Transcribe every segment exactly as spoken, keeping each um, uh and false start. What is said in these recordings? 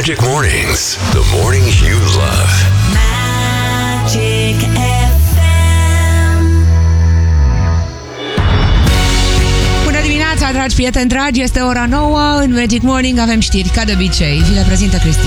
Magic Mornings, the mornings you love. Magic F M. Bună dimineața, dragi prieteni dragi, este ora nouă, în Magic Morning avem știri, ca de obicei, vi le prezintă Cristi.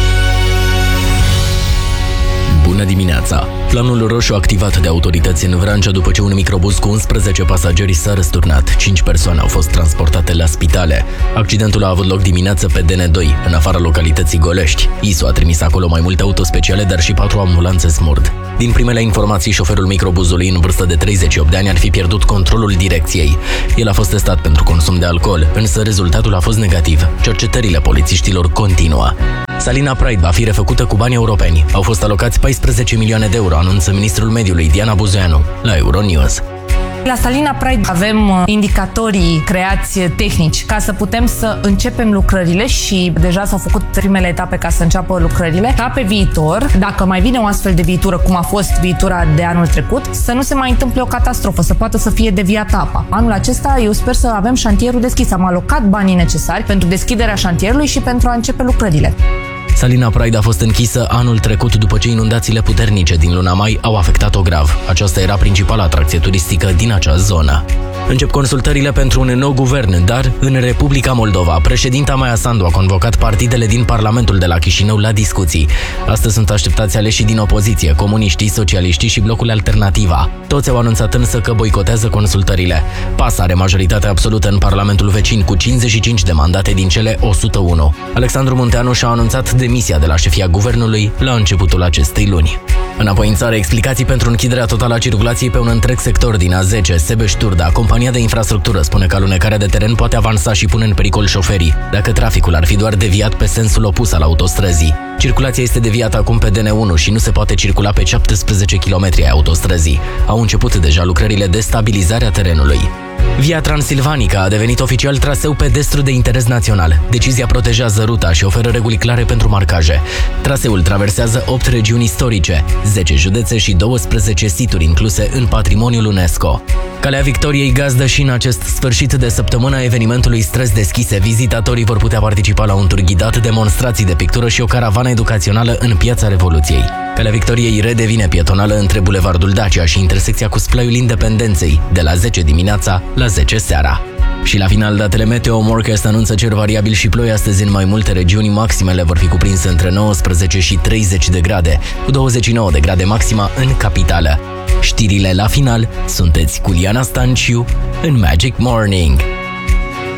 Bună dimineața! Planul roșu activat de autorități în Vrancea după ce un microbuz cu unsprezece pasageri s-a răsturnat. cinci persoane au fost transportate la spitale. Accidentul a avut loc dimineață pe D N doi, în afara localității Golești. I S U a trimis acolo mai multe autospeciale, dar și patru ambulanțe smurd. Din primele informații, șoferul microbuzului, în vârstă de treizeci și opt de ani, ar fi pierdut controlul direcției. El a fost testat pentru consum de alcool, însă rezultatul a fost negativ. Cercetările polițiștilor continuă. Salina Pride va fi refăcută cu bani europeni. Au fost alocați paisprezece milioane de euro, anunță ministrul mediului Diana Buzoianu la Euronews. La Salina Pride avem indicatorii creați tehnici ca să putem să începem lucrările și deja s-au făcut primele etape ca să înceapă lucrările. Ca pe viitor, dacă mai vine o astfel de viitură, cum a fost viitura de anul trecut, să nu se mai întâmple o catastrofă, să poată să fie deviată apa. Anul acesta eu sper să avem șantierul deschis. Am alocat banii necesari pentru deschiderea șantierului și pentru a începe lucrările. Salina Pride a fost închisă anul trecut după ce inundațiile puternice din luna mai au afectat-o grav. Aceasta era principala atracție turistică din acea zonă. Încep consultările pentru un nou guvern, dar în Republica Moldova, președinta Maia Sandu a convocat partidele din Parlamentul de la Chișinău la discuții. Astăzi sunt așteptați aleșii din opoziție, comuniștii, socialiștii și blocul Alternativa. Toți au anunțat însă că boicotează consultările. P A S are majoritatea absolută în Parlamentul vecin cu cincizeci și cinci de mandate din cele o sută unu. Alexandru Munteanu și-a anunțat demisia de la șefia guvernului la începutul acestei luni. Înapoi în țară, explicații pentru închiderea totală a circulației pe un întreg sector din A zece, Sebeș-Turda. Compania de infrastructură spune că alunecarea de teren poate avansa și pune în pericol șoferii, dacă traficul ar fi doar deviat pe sensul opus al autostrăzii. Circulația este deviată acum pe D N unu și nu se poate circula pe șaptesprezece kilometri ai autostrăzii. Au început deja lucrările de stabilizare a terenului. Via Transilvanica a devenit oficial traseu pedestru de interes național. Decizia protejează ruta și oferă reguli clare pentru marcaje. Traseul traversează opt regiuni istorice, zece județe și douăsprezece situri incluse în patrimoniul UNESCO. Calea Victoriei gazdă și în acest sfârșit de săptămână a evenimentului Străzi Deschise. Vizitatorii vor putea participa la un tur ghidat, demonstrații de pictură și o caravană educațională în Piața Revoluției. Calea Victoriei redevine pietonală între Bulevardul Dacia și intersecția cu Splaiul Independenței, de la zece dimineața la zece seara. Și la final, datele meteo. Morcast anunță cer variabil și ploi astăzi în mai multe regiuni. Maximele vor fi cuprinse între nouăsprezece și treizeci de grade, cu douăzeci și nouă de grade maxima în capitală. Știrile la final, sunteți cu Liana Stanciu în Magic Morning.